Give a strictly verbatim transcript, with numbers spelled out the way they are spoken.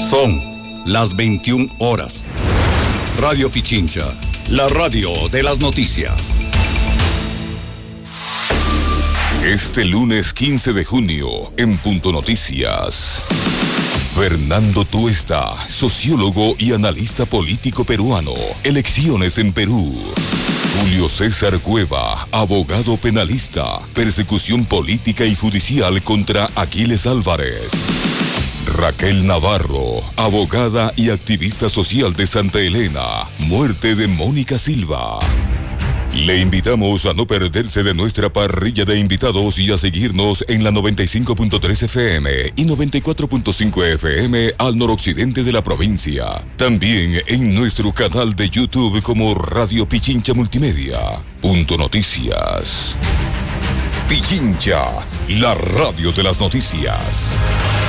Son las veintiuna horas. Radio Pichincha, la radio de las noticias. Este lunes quince de junio, en Punto Noticias. Fernando Tuesta, sociólogo y analista político peruano. Elecciones en Perú. Julio César Cueva, abogado penalista. Persecución política y judicial contra Aquiles Álvarez. Raquel Navarro, abogada y activista social de Santa Elena. Muerte de Mónica Silva. Le invitamos a no perderse de nuestra parrilla de invitados y a seguirnos en la noventa y cinco punto tres F M y noventa y cuatro punto cinco F M al noroccidente de la provincia. También en nuestro canal de YouTube como Radio Pichincha Multimedia. Punto Noticias. Pichincha, la radio de las noticias.